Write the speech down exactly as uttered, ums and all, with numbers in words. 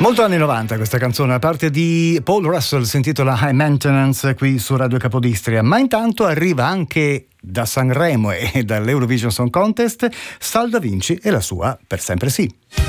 Molto anni novanta questa canzone, a parte di Paul Russell, si intitola High Maintenance qui su Radio Capodistria, ma intanto arriva anche da Sanremo e dall'Eurovision Song Contest Sal Da Vinci e la sua Per sempre sì.